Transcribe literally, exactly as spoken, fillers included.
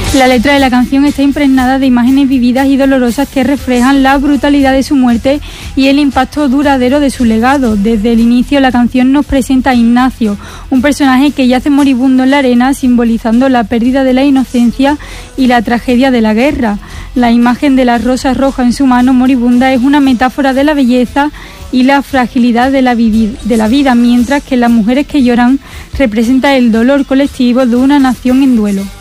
La letra de la canción está impregnada de imágenes vividas y dolorosas que reflejan la brutalidad de su muerte y el impacto duradero de su legado. Desde el inicio la canción nos presenta a Ignacio, un personaje que yace moribundo en la arena, simbolizando la pérdida de la inocencia y la tragedia de la guerra. La imagen de la rosa roja en su mano moribunda es una metáfora de la belleza y la fragilidad de la, de la vida, mientras que las mujeres que lloran representa el dolor colectivo de una nación en duelo.